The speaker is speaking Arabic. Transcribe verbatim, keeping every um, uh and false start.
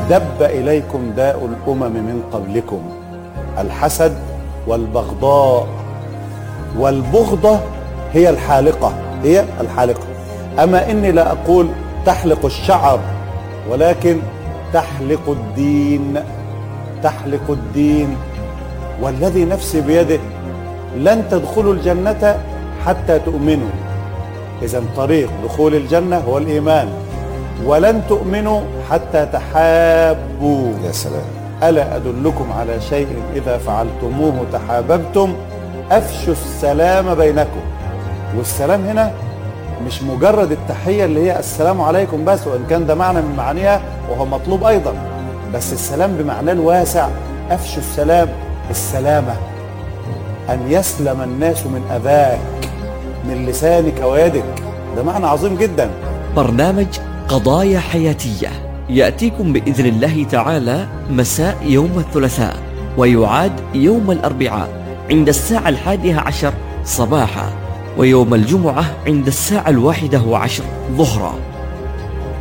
دب إليكم داء الأمم من قبلكم، الحسد والبغضاء. والبغضة هي الحالقة، هي الحالقة. أما إني لا أقول تحلق الشعر، ولكن تحلق الدين، تحلق الدين. والذي نفسي بيده لن تدخلوا الجنة حتى تؤمنوا. إذن طريق دخول الجنة هو الإيمان. ولن تؤمنوا حتى تحابوا. يا سلام. ألا أدلكم على شيء إذا فعلتموه تحاببتم؟ أفشوا السلام بينكم. والسلام هنا مش مجرد التحية اللي هي السلام عليكم بس، وإن كان ده معنى من معانيها وهو مطلوب أيضا، بس السلام بمعناه الواسع. أفشوا السلام، السلامة، أن يسلم الناس من أذاك، من لسانك ويدك. ده معنى عظيم جدا. برنامج قضايا حياتية يأتيكم بإذن الله تعالى مساء يوم الثلاثاء، ويعاد يوم الأربعاء عند الساعة الحادية عشر صباحا، ويوم الجمعة عند الساعة الواحدة وعشر ظهرا.